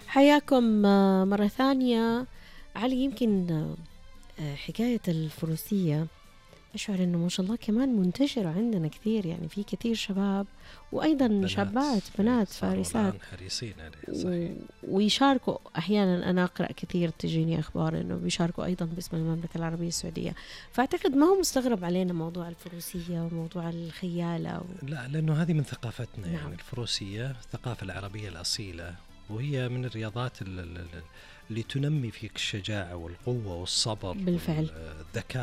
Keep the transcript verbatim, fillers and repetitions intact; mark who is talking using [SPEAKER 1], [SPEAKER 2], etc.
[SPEAKER 1] حياكم آه، مرة ثانية. علي، يمكن آه، حكاية الفروسية أشعر أنه ما شاء الله كمان منتشرة عندنا كثير، يعني في كثير شباب وأيضا
[SPEAKER 2] بنات
[SPEAKER 1] شابات
[SPEAKER 2] إيه،
[SPEAKER 1] بنات
[SPEAKER 2] صاروا
[SPEAKER 1] فارسات
[SPEAKER 2] الآن حريصين عليه،
[SPEAKER 1] و...
[SPEAKER 2] صحيح.
[SPEAKER 1] ويشاركوا أحيانا. أنا أقرأ كثير تجيني أخبار أنه بيشاركوا أيضا باسم المملكة العربية السعودية، فأعتقد ما هو مستغرب علينا موضوع الفروسية وموضوع الخيالة و...
[SPEAKER 2] لا، لأنه هذه من ثقافتنا.
[SPEAKER 1] نعم.
[SPEAKER 2] يعني الفروسية الثقافة العربية الأصيلة، وهي من الرياضات ال- ال- ال- اللي تنمي فيك الشجاعة والقوة والصبر
[SPEAKER 1] بالفعل.
[SPEAKER 2] والذكاء.